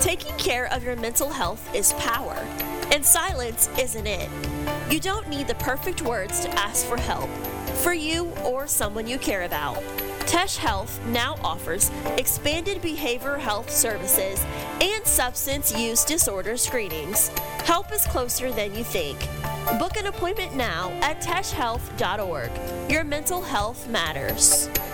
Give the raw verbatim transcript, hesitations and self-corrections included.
Taking care of your mental health is power, and silence isn't it. You don't need the perfect words to ask for help, for you or someone you care about. Tesh Health now offers expanded behavioral health services and substance use disorder screenings. Help is closer than you think. Book an appointment now at tesh health dot org. Your mental health matters.